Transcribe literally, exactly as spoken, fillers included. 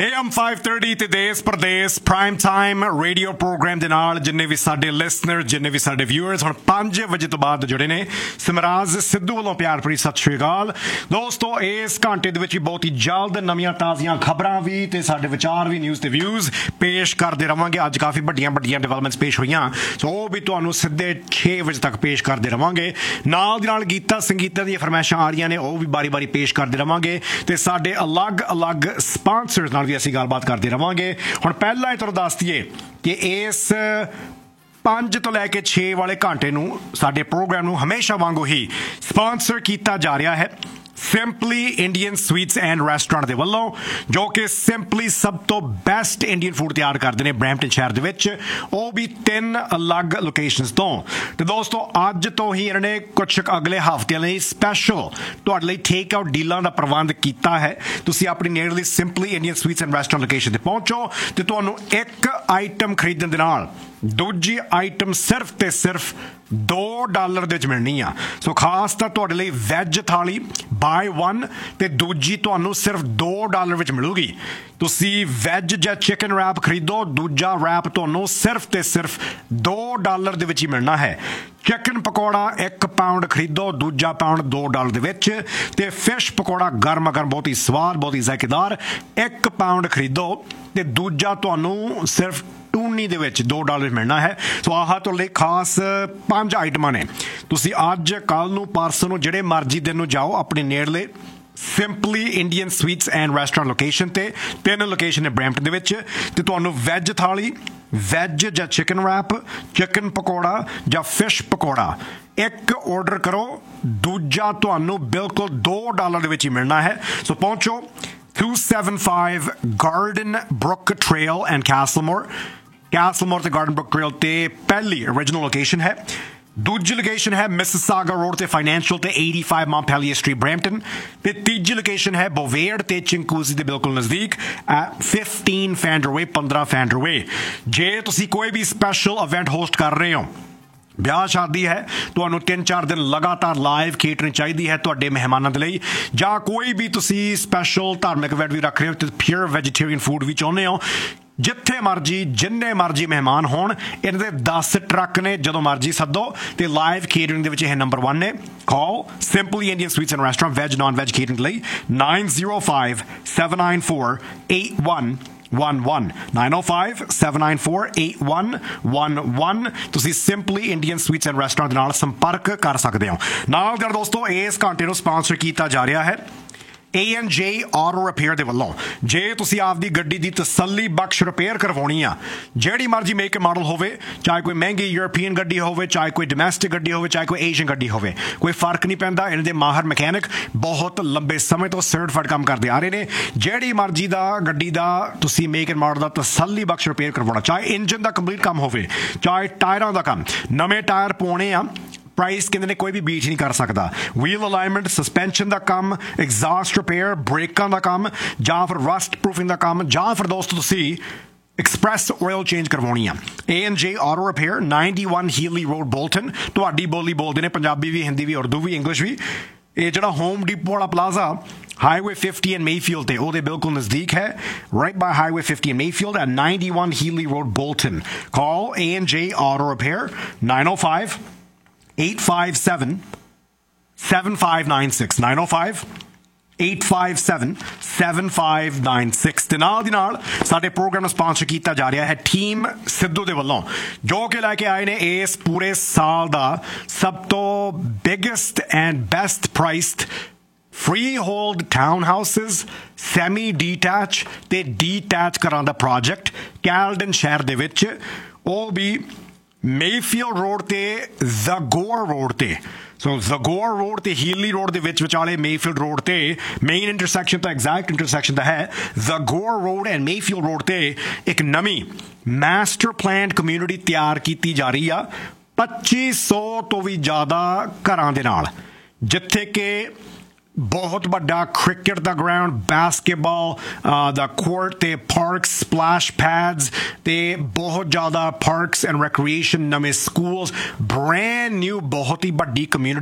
A M five thirty ते देश प्रदेश prime time radio programme दे नाल जिन्ने भी साडे लिसनर जिन्ने भी साडे व्यूअर्स हुण पांच बजे तो बाद जुड़े ने सिमराज सिद्धू वालों प्यार भरी सत श्री अकाल दोस्तों। इस घंटे दे विच बहुत ही जल्द नवीं ताज़ियां खबरां भी ते साडे विचार भी न्यूज़ ते व्यूज़ पेश करते रहांगे। अज काफ़ी वड्डियां वड्डियां डेवलपमेंट्स पेश होईयां सो वो भी तुहानूं सिद्धे छे बजे तक पेश करते रहांगे। नाल दी नाल गीतां संगीतां दी फरमाइशां आ रहीआं ने वो भी बारी बारी पेश करते रहांगे ते साडे अलग अलग स्पॉन्सर्स नाल भी असीं गलबात करते रहांगे। हुण पहला ही तुहानूं दस दईए कि इस पांच तो लैके छे वाले घंटे नूं साडे प्रोग्राम नूं हमेशा वांगू ही स्पॉन्सर किया जा रहा है simply Indian sweets and restaurant दे वल्लों, जो कि सिंपली सब तो बेस्ट इंडियन फूड तैयार करते हैं ब्रैम्पटन शहर दे विच, वो भी तीन अलग लोकेशनस तो। तो दोस्तों अज तो ही इन्होंने कुछ अगले हफ्ते लई स्पैशल तुहाडे लई टेक आउट डीलां दा प्रबंध किया है। तुसीं अपनी नेड़ली simply Indian sweets and restaurant location ते पहुंचो ते तुहानूं एक आइटम खरीदण दे नाल दूजी आइटम सिर्फ ते सिर्फ दो डॉलर दे विच मिलनी आ। सो खास तां तुहाडे लई वैज थाली बाय वन ते दूजी तुहानूं सिर्फ दो डॉलर विच मिलूगी। तुसीं वैज जां चिकन रैप खरीदो, दूजा रैप तुहानूं सिर्फ ते सिर्फ दो डॉलर दे विच ही मिलना है। चिकन पकौड़ा एक पाउंड खरीदो, दूजा पाउंड दो डॉलर दे विच ते फिश पकौड़ा गर्म गर्म बहुत ही स्वाद बहुत ही जायकेदार एक पाउंड खरीदो ते दूजा तुहानूं सिर्फ टूनी दे विच दो डॉलर मिलना है। सो आह तो ले खास पांच आइटमां ने। तुसीं अज कल नूं परसों नूं जिहड़े मर्जी दिन नूं जाओ अपने नेड़ले simply Indian sweets and restaurant location ते तीन लोकेशन है ब्रैम्पटन दे विच ते तुहानूं वैज थाली वैज जां चिकन रैप चिकन पकौड़ा जां फिश पकौड़ा एक ऑर्डर करो, दूजा तुहानूं बिल्कुल दो डॉलर दे विच ही मिलना है। सो पहुंचो two seventy-five Garden Brook Trail and Castlemore Castlemore ते Garden Brook Trail ते पहली ओरिजिनल लोकेशन है। दूजी लोकेशन है मिसिसागा रोड ते फाइनेंशियल ते eighty-five Montpelier स्ट्रीट ब्रैम्पटन ते तीजी लोकेशन है बोवेड ते चिंकूजी दे बिल्कुल नजदीक fifteen फैंडरवे पंद्रह फैंडरवे। जे तुसी कोई भी स्पेशल इवेंट होस्ट कर रहे हो, ब्याह शादी है, तुहानूं तीन चार दिन लगातार लाइव केटरिंग चाहिए है तुहाडे मेहमानां दे लई, जां कोई भी तुसी स्पेशल धार्मिक इवेंट भी रख रहे हो ते प्योर वैजीटेरियन फूड भी चाहुंदे हो, जिथे मर्जी जिन्ने मर्जी मेहमान होण इहदे दस ट्रक ने, जदों मर्जी सद्दो ते लाइव केटरिंग दे विच इह नंबर वन ने। Call simply Indian sweets and restaurant wedge non veg catering लई nine oh five seven nine four eight one one one nine oh five seven nine four eight one one one। ਤੁਸੀਂ simply Indian sweets and restaurant ਨਾਲ ਸੰਪਰਕ ਕਰ ਸਕਦੇ ਹੋ। ਨਾਲ ਦੇ ਦੋਸਤੋ ਇਸ ਘੰਟੇ ਨੂੰ ਸਪਾਂਸਰ ਕੀਤਾ ਜਾ ਰਿਹਾ ਹੈ A and J Auto Repair ਦੇ ਵੱਲੋਂ। ਜੇ ਤੁਸੀਂ ਆਪਦੀ ਗੱਡੀ ਦੀ ਤਸੱਲੀ ਬਖਸ਼ ਰਿਪੇਅਰ ਕਰਵਾਉਣੀ ਆ, ਜਿਹੜੀ ਮਰਜ਼ੀ ਮੇਕ ਮਾਡਲ ਹੋਵੇ, ਚਾਹੇ ਕੋਈ ਮਹਿੰਗੀ ਯੂਰਪੀਅਨ ਗੱਡੀ ਹੋਵੇ, ਚਾਹੇ ਕੋਈ ਡੋਮੈਸਟਿਕ ਗੱਡੀ ਹੋਵੇ, ਚਾਹੇ ਕੋਈ ਏਸ਼ੀਅਨ ਗੱਡੀ ਹੋਵੇ, ਕੋਈ ਫਰਕ ਨਹੀਂ ਪੈਂਦਾ। ਇਹਨਾਂ ਦੇ ਮਾਹਰ ਮਕੈਨਿਕ ਬਹੁਤ ਲੰਬੇ ਸਮੇਂ ਤੋਂ ਸਰਟੀਫਾਈਡ ਕੰਮ ਕਰਦੇ ਆ ਰਹੇ ਨੇ। ਜਿਹੜੀ ਮਰਜ਼ੀ ਦਾ ਗੱਡੀ ਦਾ ਤੁਸੀਂ ਮੇਕ ਐਂਡ ਮਾਡਲ ਦਾ ਤਸੱਲੀ ਬਖਸ਼ ਰਿਪੇਅਰ ਕਰਵਾਉਣਾ, ਚਾਹੇ ਇੰਜਨ ਦਾ ਕੰਪਲੀਟ ਕੰਮ ਹੋਵੇ, ਚਾਹੇ ਟਾਇਰਾਂ ਦਾ ਕੰਮ, ਨਵੇਂ ਟਾਇਰ ਪਾਉਣੇ ਆ, प्राइस कहते ने कोई भी बीट नहीं कर सकता। व्हील अलाइनमेंट सस्पेंशन का काम, एग्जॉस्ट रिपेयर, ब्रेकों का काम, जां फिर रस्ट प्रूफिंग का काम, जां फिर दोस्तों तुसी एक्सप्रैस ऑयल चेंज करवानी है। A and J auto repair ninety-one Healy road Bolton. तुहाडी बोली बोलते हैं पंजाबी भी, हिंदी भी, उर्दू भी, इंग्लिश भी। ये जिहड़ा होम डिपो वाला plaza highway fifty and Mayfield ते ओहदे बिल्कुल नजदीक है, right bye highway fifty and Mayfield eight ninety-one Healy road Bolton. Call A and J auto repair nine oh five eight five seven seven five nine six nine oh five eight five seven seven five nine six। ਤੇ ਨਾਲ ਦੀ ਨਾਲ ਸਾਡੇ programme ਨੂੰ sponsor ਕੀਤਾ ਜਾ ਰਿਹਾ ਹੈ team Sidhu ਦੇ ਵੱਲੋਂ, ਜੋ ਕਿ ਲੈ ਕੇ ਆਏ ਨੇ ਇਸ ਪੂਰੇ ਸਾਲ ਦਾ ਸਭ ਤੋਂ biggest and best ਪ੍ਰਾਈਸਡ freehold townhouses, semi detach ਤੇ detach ਕਰਾਂ ਦਾ ਪ੍ਰੋਜੈਕਟ ਕੈਲਡਨ ਸ਼ਹਿਰ ਦੇ ਵਿੱਚ, ਉਹ ਵੀ ਮੇਫੀਲਡ ਰੋਡ ਤੇ ਜ਼ਗੋਰ ਰੋਡ ਤੇ। ਸੋ ਜ਼ਗੋਰ ਰੋਡ ਤੇ ਹੀਲੀ ਰੋਡ ਦੇ ਵਿੱਚ ਵਿਚਾਲੇ ਮੇਫੀਲਡ ਰੋਡ ਤੇ ਮੇਨ ਇੰਟਰਸੈਕਸ਼ਨ ਤਾਂ ਐਗਜ਼ੈਕਟ ਇੰਟਰਸੈਕਸ਼ਨ ਦਾ ਹੈ ਜ਼ਗੋਰ ਰੋਡ ਐਂਡ ਮੇਫੀਲਡ ਰੋਡ ਤੇ ਇੱਕ ਨਵੀਂ ਮਾਸਟਰ ਪਲਾਨਡ ਕਮਿਊਨਿਟੀ ਤਿਆਰ ਕੀਤੀ ਜਾ ਰਹੀ ਆ ਪੱਚੀ ਸੌ ਤੋਂ ਵੀ ਜ਼ਿਆਦਾ ਘਰਾਂ ਦੇ ਨਾਲ, ਜਿੱਥੇ ਕਿ बहुत बड़ा क्रिकेट का ग्राउंड, बास्केटबॉल दा कोर्ट ते पार्क्स, स्प्लैश पैड्स ते बहुत ज़्यादा पार्क्स एंड रिक्रिएशन, नवे स्कूल्स, ब्रांड न्यू बहुत ही बड़ी कम्यूनिटी